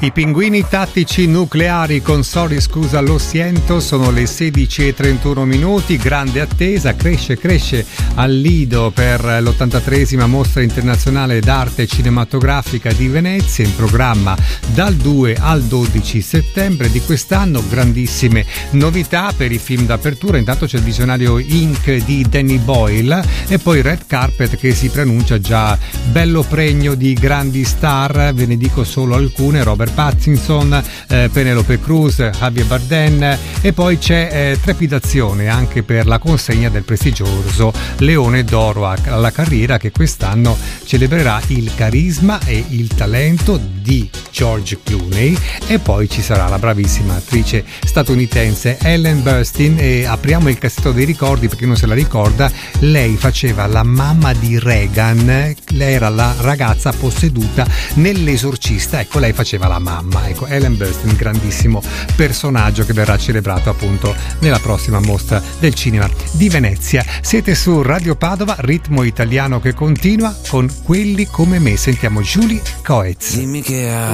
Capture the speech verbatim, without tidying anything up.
I pinguini tattici nucleari con Sorry scusa lo siento, sono le sedici e trentuno minuti, grande attesa, cresce cresce al Lido per l'ottantatreesima mostra internazionale d'arte cinematografica di Venezia, in programma dal due al dodici settembre di quest'anno. Grandissime novità per i film d'apertura, intanto c'è il visionario Ink di Danny Boyle e poi Red Carpet che si preannuncia già bello pregno di grandi star, ve ne dico solo alcune: Robert Pattinson, eh, Penelope Cruz, Javier Bardem, e poi c'è eh, trepidazione anche per la consegna del prestigioso Leone d'Oro alla carriera, che quest'anno celebrerà il carisma e il talento di George Clooney, e poi ci sarà la bravissima attrice statunitense Ellen Burstyn. E apriamo il cassetto dei ricordi, perché non se la ricorda, lei faceva la mamma di Reagan, lei era la ragazza posseduta nell'Esorcista, ecco, lei faceva la mamma, ecco, Ellen Burstyn, grandissimo personaggio che verrà celebrato appunto nella prossima mostra del cinema di Venezia. Siete su Radio Padova, ritmo italiano che continua con Quelli come me. Sentiamo Julie Coetz. Dimmi che